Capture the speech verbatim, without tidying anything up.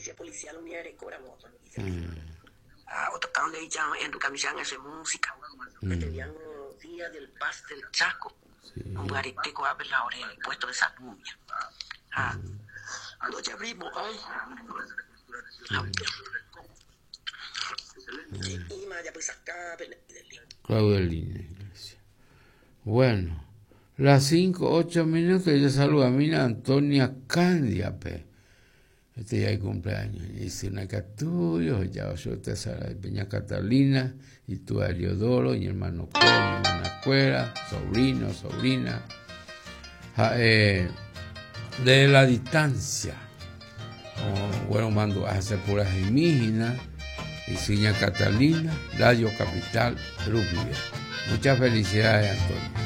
policía policial unía de cobra moto. Ah, otro town le llaman en camisán ese música. Que tenían los días del paz del Chaco. Un bariteco abre la oreja, el puesto de esa cumbia. Ah, anoche abrimos, ay. Y Maya pues acá, Claudelina Iglesia. Bueno, las cinco, ocho minutos, yo saludo a mi Antonia Candiape. Este ya hay cumpleaños. Hice una captura, ya yo te sala de Peña Catalina, y tú Ariodoro, mi hermano Cuera, mi hermana Cuera, sobrino, sobrina. Ja, eh, de la distancia, como bueno, mando a hacer puras indígenas, y Ciña Catalina, Radio Capital, Rubio. Muchas felicidades, Antonio.